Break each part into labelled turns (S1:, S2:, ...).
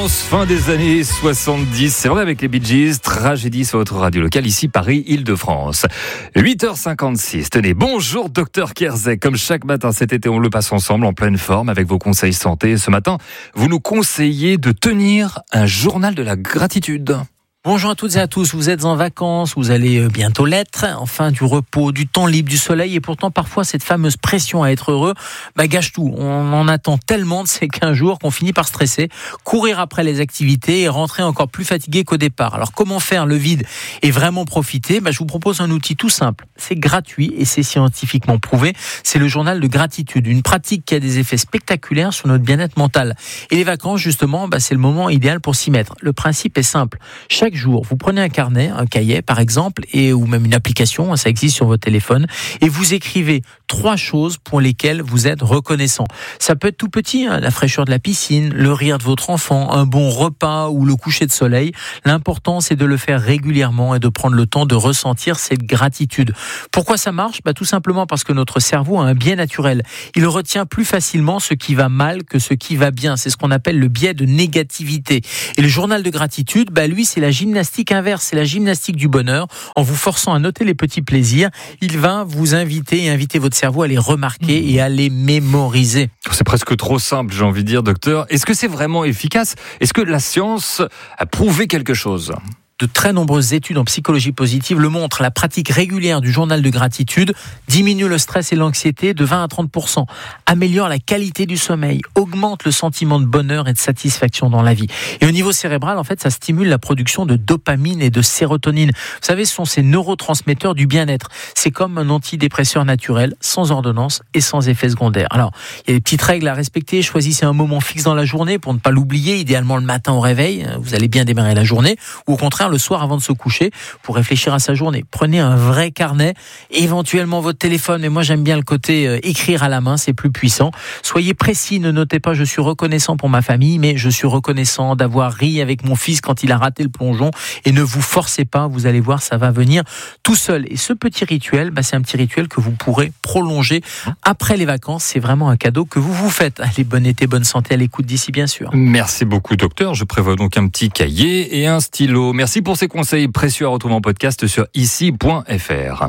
S1: Fin des années 70, c'est vrai avec les Bee Gees, tragédie sur votre radio locale, ici Paris, Île-de-France. 8h56, tenez, bonjour Dr Kerzek, comme chaque matin cet été on le passe ensemble en pleine forme avec vos conseils santé. Ce matin, vous nous conseillez de tenir un journal de la gratitude.
S2: Bonjour à toutes et à tous, vous êtes en vacances, vous allez bientôt l'être, enfin du repos, du temps libre, du soleil, et pourtant parfois cette fameuse pression à être heureux gâche tout. On en attend tellement de ces 15 jours qu'on finit par stresser, courir après les activités et rentrer encore plus fatigué qu'au départ. Alors comment faire le vide et vraiment profiter ? Je vous propose un outil tout simple, c'est gratuit et c'est scientifiquement prouvé, c'est le journal de gratitude, une pratique qui a des effets spectaculaires sur notre bien-être mental. Et les vacances justement, c'est le moment idéal pour s'y mettre. Le principe est simple, chaque jour, vous prenez un carnet, un cahier par exemple, ou même une application, ça existe sur votre téléphone, et vous écrivez 3 choses pour lesquelles vous êtes reconnaissant. Ça peut être tout petit, la fraîcheur de la piscine, le rire de votre enfant, un bon repas ou le coucher de soleil. L'important, c'est de le faire régulièrement et de prendre le temps de ressentir cette gratitude. Pourquoi ça marche ? Tout simplement parce que notre cerveau a un biais naturel. Il retient plus facilement ce qui va mal que ce qui va bien. C'est ce qu'on appelle le biais de négativité. Et le journal de gratitude, lui, c'est la gymnastique inverse, c'est la gymnastique du bonheur. En vous forçant à noter les petits plaisirs, il va vous inviter et inviter votre cerveau à les remarquer et à les mémoriser.
S1: C'est presque trop simple, j'ai envie de dire, docteur. Est-ce que c'est vraiment efficace ? Est-ce que la science a prouvé quelque chose ?
S2: De très nombreuses études en psychologie positive le montrent. La pratique régulière du journal de gratitude diminue le stress et l'anxiété de 20 à 30%, améliore la qualité du sommeil, augmente le sentiment de bonheur et de satisfaction dans la vie. Et au niveau cérébral, en fait, ça stimule la production de dopamine et de sérotonine. Vous savez, ce sont ces neurotransmetteurs du bien-être. C'est comme un antidépresseur naturel, sans ordonnance et sans effet secondaire. Alors, il y a des petites règles à respecter. Choisissez un moment fixe dans la journée pour ne pas l'oublier, idéalement le matin au réveil. Vous allez bien démarrer la journée. Ou au contraire, le soir avant de se coucher pour réfléchir à sa journée. Prenez un vrai carnet, éventuellement votre téléphone, mais moi j'aime bien le côté écrire à la main, c'est plus puissant. Soyez précis, ne notez pas je suis reconnaissant pour ma famille, mais je suis reconnaissant d'avoir ri avec mon fils quand il a raté le plongeon, et ne vous forcez pas, vous allez voir, ça va venir tout seul. Et ce petit rituel, c'est un petit rituel que vous pourrez prolonger après les vacances, c'est vraiment un cadeau que vous vous faites. Allez, bon été, bonne santé à l'écoute d'ici bien sûr.
S1: Merci beaucoup docteur, je prévois donc un petit cahier et un stylo. Merci pour ces conseils précieux à retrouver en podcast sur ici.fr.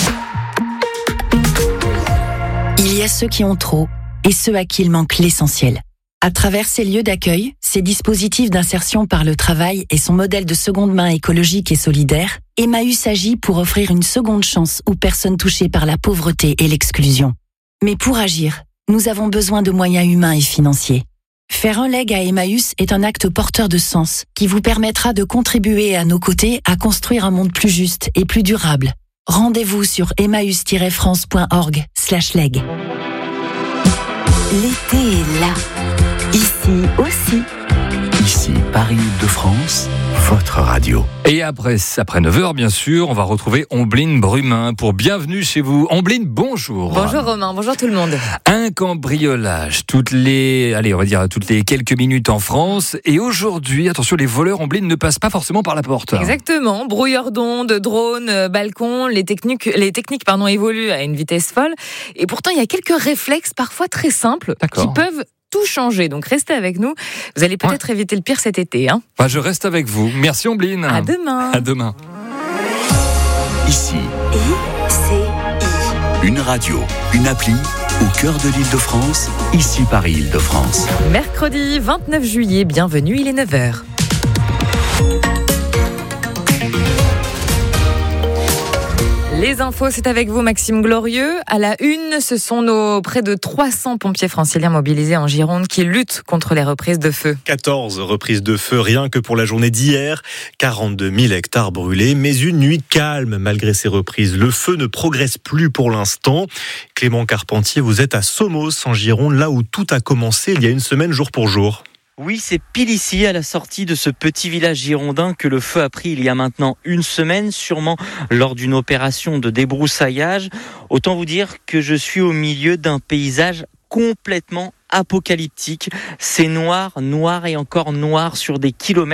S3: Il y a ceux qui ont trop et ceux à qui il manque l'essentiel. À travers ces lieux d'accueil, ces dispositifs d'insertion par le travail et son modèle de seconde main écologique et solidaire, Emmaüs agit pour offrir une seconde chance aux personnes touchées par la pauvreté et l'exclusion. Mais pour agir, nous avons besoin de moyens humains et financiers. Faire un leg à Emmaüs est un acte porteur de sens qui vous permettra de contribuer à nos côtés à construire un monde plus juste et plus durable. Rendez-vous sur emmaüs-france.org/leg. L'été est là. Ici aussi.
S4: Ici, Paris-Île-de-France, votre radio.
S1: Et après 9h, bien sûr, on va retrouver Ombline Brumin pour Bienvenue chez vous. Ombline, bonjour.
S5: Bonjour Romain, bonjour tout le monde.
S1: Un cambriolage toutes les quelques minutes en France. Et aujourd'hui, attention, les voleurs, Ombline, ne passent pas forcément par la porte.
S5: Exactement, brouilleurs d'ondes, drones, balcons, les techniques évoluent à une vitesse folle. Et pourtant, il y a quelques réflexes parfois très simples qui peuvent tout changer. Donc restez avec nous. Vous allez peut-être éviter le pire cet été.
S1: Je reste avec vous. Merci Ombline.
S5: À demain.
S1: À demain.
S4: Ici. Une radio, une appli au cœur de l'Île-de-France. Ici Paris-Île-de-France.
S5: Mercredi 29 juillet, bienvenue, il est 9h. Les infos, c'est avec vous Maxime Glorieux. À la une, ce sont nos près de 300 pompiers franciliens mobilisés en Gironde qui luttent contre les reprises de feu.
S6: 14 reprises de feu, rien que pour la journée d'hier. 42 000 hectares brûlés, mais une nuit calme malgré ces reprises. Le feu ne progresse plus pour l'instant. Clément Carpentier, vous êtes à Somos en Gironde, là où tout a commencé il y a une semaine jour pour jour.
S7: Oui, c'est pile ici, à la sortie de ce petit village girondin, que le feu a pris il y a maintenant une semaine, sûrement lors d'une opération de débroussaillage. Autant vous dire que je suis au milieu d'un paysage complètement apocalyptique. C'est noir, noir et encore noir sur des kilomètres.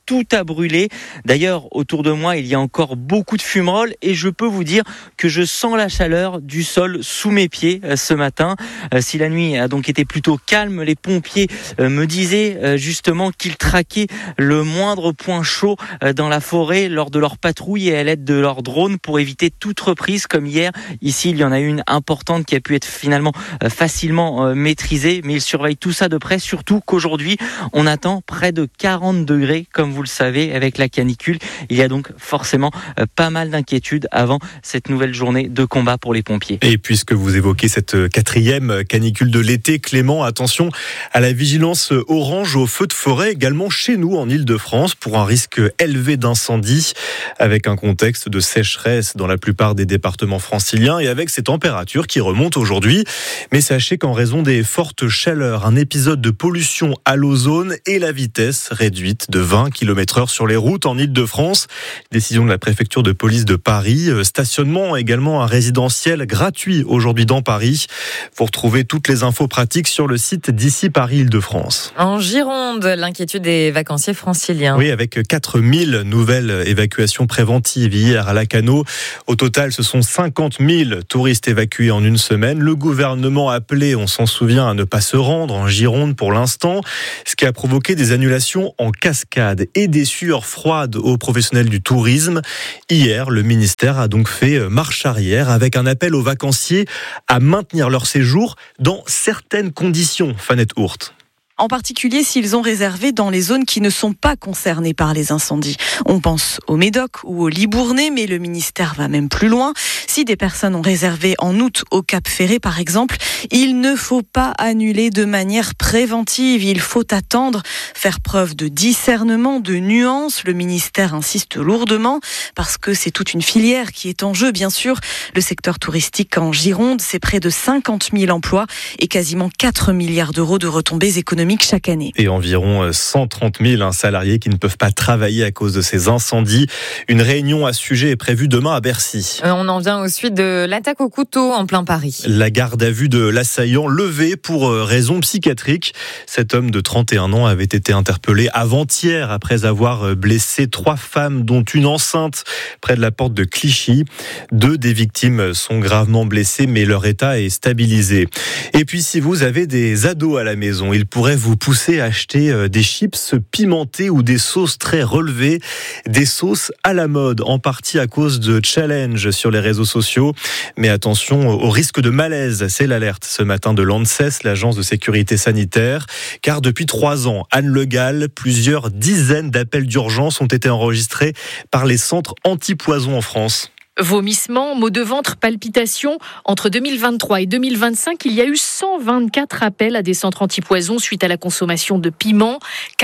S7: tout a brûlé. D'ailleurs, autour de moi, il y a encore beaucoup de fumerolles et je peux vous dire que je sens la chaleur du sol sous mes pieds ce matin. Si la nuit a donc été plutôt calme, les pompiers me disaient justement qu'ils traquaient le moindre point chaud dans la forêt lors de leur patrouille et à l'aide de leur drone pour éviter toute reprise comme hier. Ici, il y en a une importante qui a pu être finalement facilement maîtrisée, mais ils surveillent tout ça de près, surtout qu'aujourd'hui, on attend près de 40 degrés, comme vous le savez, avec la canicule. Il y a donc forcément pas mal d'inquiétudes avant cette nouvelle journée de combat pour les pompiers.
S6: Et puisque vous évoquez cette 4e canicule de l'été, Clément, attention à la vigilance orange aux feux de forêt, également chez nous en Île-de-France, pour un risque élevé d'incendie, avec un contexte de sécheresse dans la plupart des départements franciliens et avec ces températures qui remontent aujourd'hui. Mais sachez qu'en raison des fortes chaleurs, un épisode de pollution à l'ozone et la vitesse réduite de 20 km/h sur les routes en Île-de-France. Décision de la préfecture de police de Paris. Stationnement également un résidentiel gratuit aujourd'hui dans Paris. Vous retrouvez toutes les infos pratiques sur le site d'ici Paris Île-de-France.
S5: En Gironde, l'inquiétude des vacanciers franciliens.
S6: Oui, avec 4000 nouvelles évacuations préventives hier à Lacanau. Au total, ce sont 50 000 touristes évacués en une semaine. Le gouvernement a appelé, on s'en souvient, à ne pas se rendre en Gironde pour l'instant, ce qui a provoqué des annulations en cascade et des sueurs froides aux professionnels du tourisme. Hier, le ministère a donc fait marche arrière avec un appel aux vacanciers à maintenir leur séjour dans certaines conditions. Fanette Hourt.
S8: En particulier s'ils ont réservé dans les zones qui ne sont pas concernées par les incendies. On pense au Médoc ou au Libournais, mais le ministère va même plus loin. Si des personnes ont réservé en août au Cap Ferré, par exemple, il ne faut pas annuler de manière préventive. Il faut attendre, faire preuve de discernement, de nuance. Le ministère insiste lourdement parce que c'est toute une filière qui est en jeu, bien sûr. Le secteur touristique en Gironde, c'est près de 50 000 emplois et quasiment 4 milliards d'euros de retombées économiques chaque année.
S6: Et environ 130 000 salariés qui ne peuvent pas travailler à cause de ces incendies. Une réunion à ce sujet est prévue demain à Bercy.
S5: On en vient aux suites de l'attaque au couteau en plein Paris.
S6: La garde à vue de l'assaillant levée pour raison psychiatrique. Cet homme de 31 ans avait été interpellé avant-hier après avoir blessé 3 femmes, dont une enceinte, près de la porte de Clichy. 2 des victimes sont gravement blessées, mais leur état est stabilisé. Et puis, si vous avez des ados à la maison, ils pourraient vous pousser à acheter des chips pimentés ou des sauces très relevées, des sauces à la mode, en partie à cause de challenges sur les réseaux sociaux. Mais attention au risque de malaise, c'est l'alerte ce matin de l'ANSES, l'agence de sécurité sanitaire, car depuis 3 ans, Anne Le Gall, plusieurs dizaines d'appels d'urgence ont été enregistrés par les centres anti-poison en France.
S9: Vomissements, maux de ventre, palpitations. Entre 2023 et 2025, il y a eu 124 appels à des centres antipoison suite à la consommation de piments.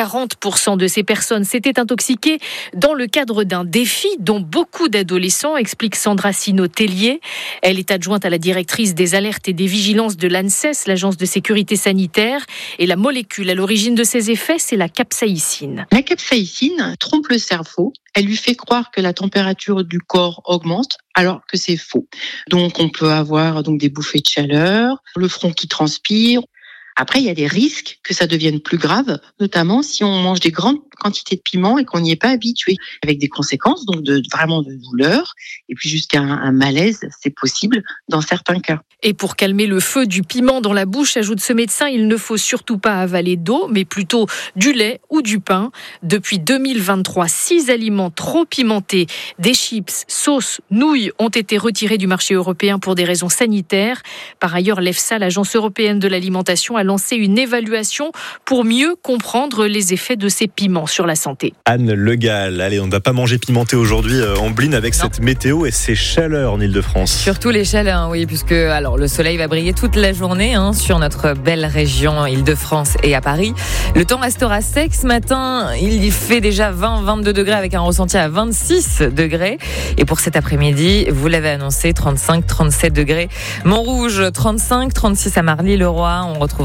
S9: 40% de ces personnes s'étaient intoxiquées dans le cadre d'un défi dont beaucoup d'adolescents, explique Sandra Sino-Tellier. Elle est adjointe à la directrice des alertes et des vigilances de l'ANSES, l'agence de sécurité sanitaire. Et la molécule à l'origine de ces effets, c'est la capsaïcine.
S10: La capsaïcine trompe le cerveau. Elle lui fait croire que la température du corps augmente, alors que c'est faux. Donc, on peut avoir des bouffées de chaleur, le front qui transpire. Après, il y a des risques que ça devienne plus grave, notamment si on mange des grandes quantités de piment et qu'on n'y est pas habitué, avec des conséquences vraiment de douleur, et puis jusqu'à un malaise, c'est possible dans certains cas.
S9: Et pour calmer le feu du piment dans la bouche, ajoute ce médecin, il ne faut surtout pas avaler d'eau, mais plutôt du lait ou du pain. Depuis 2023, 6 aliments trop pimentés, des chips, sauces, nouilles, ont été retirés du marché européen pour des raisons sanitaires. Par ailleurs, l'EFSA, l'agence européenne de l'alimentation, a lancé une évaluation pour mieux comprendre les effets de ces piments sur la santé.
S6: Anne Le Gall, allez, on ne va pas manger pimenté aujourd'hui en Bline avec cette météo et ces chaleurs en Île-de-France.
S5: Surtout les chaleurs, oui, puisque le soleil va briller toute la journée sur notre belle région Île-de-France et à Paris. Le temps restera sec ce matin, il y fait déjà 20-22 degrés avec un ressenti à 26 degrés. Et pour cet après-midi, vous l'avez annoncé, 35-37 degrés. Montrouge, 35-36 à Marly-le-Roi. On retrouvera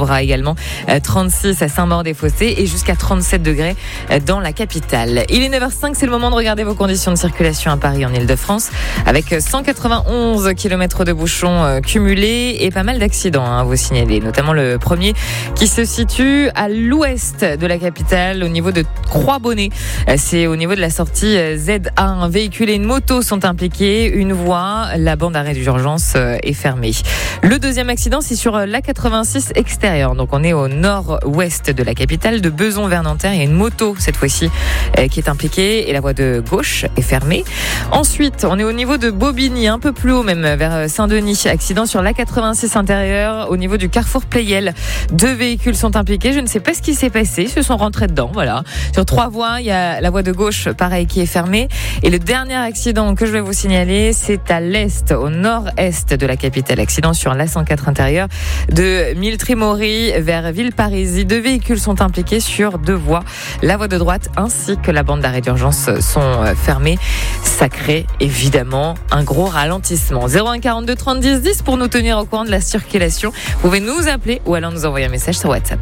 S5: retrouvera également 36 à Saint-Maur-des-Fossés et jusqu'à 37 degrés dans la capitale. Il est 9h05, c'est le moment de regarder vos conditions de circulation à Paris en Ile-de-France avec 191 km de bouchons cumulés et pas mal d'accidents à vous signaler, notamment le premier qui se situe à l'ouest de la capitale au niveau de Croix-Bonnet. C'est au niveau de la sortie Z1. Un véhicule et une moto sont impliqués, une voie, la bande d'arrêt d'urgence est fermée. Le deuxième accident, c'est sur l'A86 extérieur. Donc on est au nord-ouest de la capitale, de Beson vers Nanterre. Il y a une moto cette fois-ci qui est impliquée et la voie de gauche est fermée. Ensuite, on est au niveau de Bobigny, un peu plus haut même, vers Saint-Denis. Accident sur l'A86 intérieur au niveau du carrefour Pleyel. 2 véhicules sont impliqués. Je ne sais pas ce qui s'est passé. Ils se sont rentrés dedans. Voilà. Sur 3 voies, il y a la voie de gauche, pareil, qui est fermée. Et le dernier accident que je vais vous signaler, c'est à l'est, au nord-est de la capitale. Accident sur l'A104 intérieur de Miltrimori vers Villeparisis. 2 véhicules sont impliqués sur 2 voies. La voie de droite ainsi que la bande d'arrêt d'urgence sont fermées. Ça crée évidemment un gros ralentissement. 01 42 30 10 10 pour nous tenir au courant de la circulation. Vous pouvez nous appeler ou alors nous envoyer un message sur WhatsApp.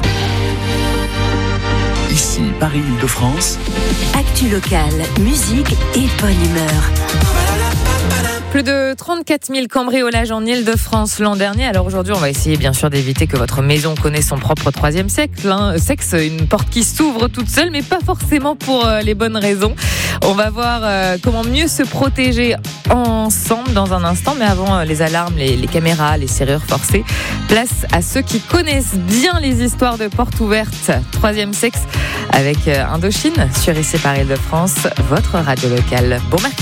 S4: Ici, Paris-Île-de-France.
S3: Actu locale, musique et bonne humeur.
S5: Plus de 34 000 cambriolages en Ile-de-France l'an dernier. Alors aujourd'hui, on va essayer bien sûr d'éviter que votre maison connaisse son propre 3e sexe, une porte qui s'ouvre toute seule, mais pas forcément pour les bonnes raisons. On va voir comment mieux se protéger ensemble dans un instant. Mais avant, les alarmes, les caméras, les serrures forcées. Place à ceux qui connaissent bien les histoires de portes ouvertes. 3e sexe avec Indochine sur ici Paris-Île-de-France, votre radio locale. Bon mercredi.